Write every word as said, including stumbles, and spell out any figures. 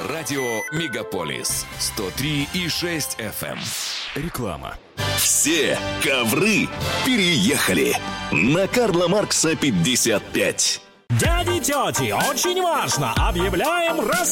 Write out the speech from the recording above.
Радио Мегаполис сто три и шесть эф эм. Реклама. Все ковры переехали на Карла Маркса пятьдесят пять. Дяди, тети, очень важно! Объявляем рассылку!